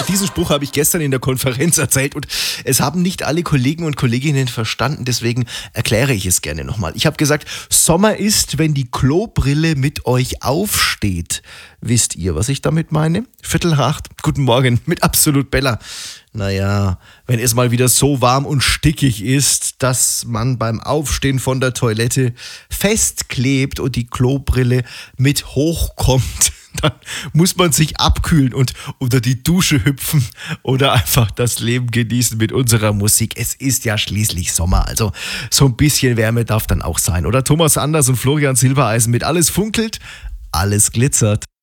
Diesen Spruch habe ich gestern in der Konferenz erzählt und es haben nicht alle Kollegen und Kolleginnen verstanden, deswegen erkläre ich es gerne nochmal. Ich habe gesagt, Sommer ist, wenn die Klobrille mit euch aufsteht. Wisst ihr, was ich damit meine? 7:45, guten Morgen mit Absolut Bella. Naja, wenn es mal wieder so warm und stickig ist, dass man beim Aufstehen von der Toilette festklebt und die Klobrille mit hochkommt, dann muss man sich abkühlen und unter die Dusche hüpfen oder einfach das Leben genießen mit unserer Musik. Es ist ja schließlich Sommer, also so ein bisschen Wärme darf dann auch sein. Oder Thomas Anders und Florian Silbereisen mit Alles funkelt, alles glitzert.